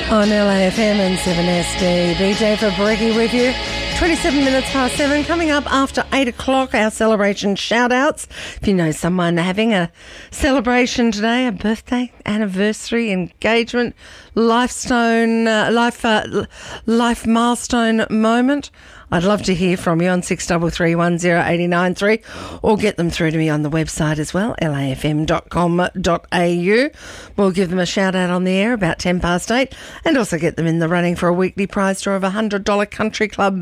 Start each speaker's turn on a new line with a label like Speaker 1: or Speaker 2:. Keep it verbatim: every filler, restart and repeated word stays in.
Speaker 1: On L A F M and seven S D. B J Fabricki with you. twenty-seven minutes past seven. Coming up after eight o'clock, our celebration shout-outs. If you know someone having a celebration today, a birthday, anniversary, engagement, lifestone, uh, life, uh, life milestone moment, I'd love to hear from you on six three three one zero eight nine three or get them through to me on the website as well, L A F M dot com dot A U. We'll give them a shout out on the air about ten past eight and also get them in the running for a weekly prize draw of a one hundred dollars Country Club